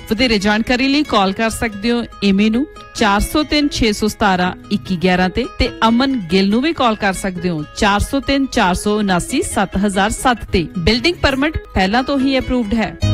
ਵਧੇਰੇ ਜਾਣਕਾਰੀ ਲਈ ਕਾਲ ਕਰ ਸਕਦੇ ਹੋ ਏਮੀ ਨੂੰ 403 617 2111 ਤੇ ਅਮਨ ਗਿੱਲ ਨੂੰ ਵੀ ਕਾਲ ਕਰ ਸਕਦੇ ਹੋ 403 479 7007 ਤੇ। ਬਿਲਡਿੰਗ ਪਰਮਿਟ ਪਹਿਲਾਂ ਤੋਂ ਹੀ ਅਪਰੂਵਡ ਹੈ।